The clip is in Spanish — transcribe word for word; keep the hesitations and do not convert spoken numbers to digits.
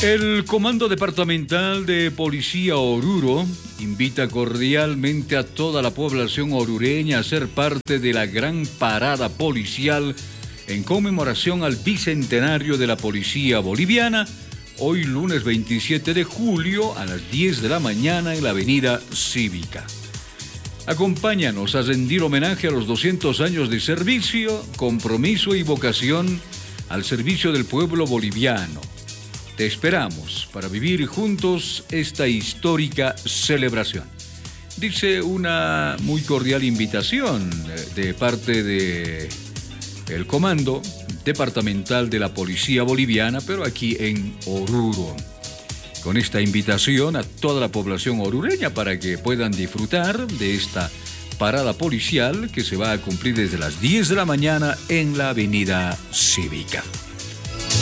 El Comando Departamental de Policía Oruro invita cordialmente a toda la población orureña a ser parte de la gran parada policial en conmemoración al bicentenario de la Policía Boliviana, hoy lunes veintisiete de julio a las diez de la mañana en la Avenida Cívica. Acompáñanos a rendir homenaje a los doscientos años de servicio, compromiso y vocación al servicio del pueblo boliviano. Te esperamos para vivir juntos esta histórica celebración. Dice una muy cordial invitación de parte de el Comando Departamental de la Policía Boliviana, pero aquí en Oruro. Con esta invitación a toda la población orureña para que puedan disfrutar de esta parada policial que se va a cumplir desde las diez de la mañana en la Avenida Cívica.